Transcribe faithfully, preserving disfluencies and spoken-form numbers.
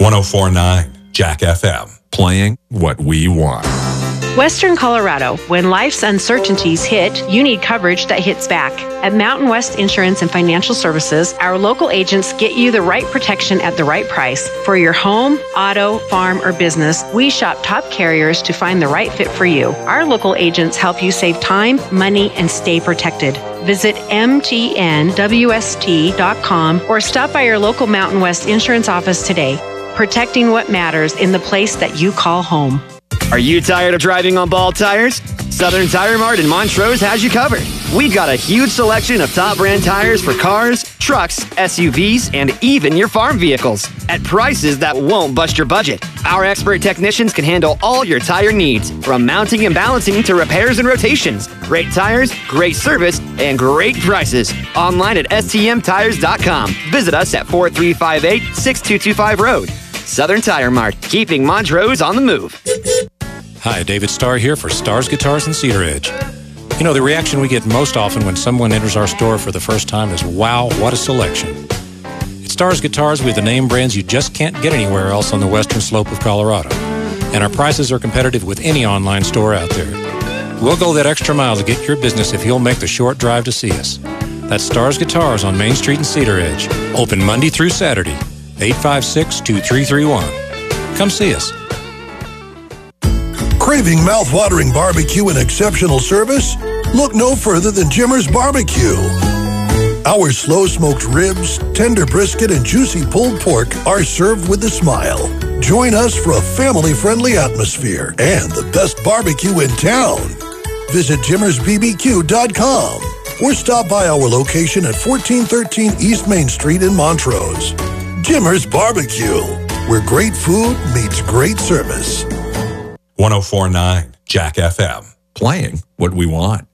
oh four point nine Jack F M. Playing what we want. Western Colorado, when life's uncertainties hit, you need coverage that hits back. At Mountain West Insurance and Financial Services, our local agents get you the right protection at the right price. For your home, auto, farm, or business, we shop top carriers to find the right fit for you. Our local agents help you save time, money, and stay protected. Visit M T N W S T dot com or stop by your local Mountain West Insurance office today. Protecting what matters in the place that you call home. Are you tired of driving on bald tires? Southern Tire Mart in Montrose has you covered. We've got a huge selection of top brand tires for cars, trucks, S U Vs, and even your farm vehicles at prices that won't bust your budget. Our expert technicians can handle all your tire needs, from mounting and balancing to repairs and rotations. Great tires, great service, and great prices. Online at S T M tires dot com. Visit us at four three five eight, six two two five Road. Southern Tire Mart, keeping Montrose on the move. Hi, David Starr here for Starr's Guitars in Cedar Ridge. You know, the reaction we get most often when someone enters our store for the first time is, wow, what a selection. At Starr's Guitars, we have the name brands you just can't get anywhere else on the western slope of Colorado. And our prices are competitive with any online store out there. We'll go that extra mile to get your business if you'll make the short drive to see us. That's Starr's Guitars on Main Street in Cedar Ridge. Open Monday through Saturday, eight five six, two three three one. Come see us. Craving mouth-watering barbecue and exceptional service? Look no further than Jimmer's Barbecue. Our slow-smoked ribs, tender brisket, and juicy pulled pork are served with a smile. Join us for a family-friendly atmosphere and the best barbecue in town. Visit jimmers b b q dot com or stop by our location at fourteen thirteen East Main Street in Montrose. Jimmer's Barbecue, where great food meets great service. one oh four point nine Jack F M. Playing what we want.